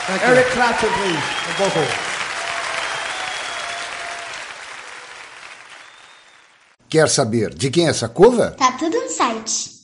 Eric Clapton, please. The vocal. Quer saber de quem é essa cover? Tá tudo no site.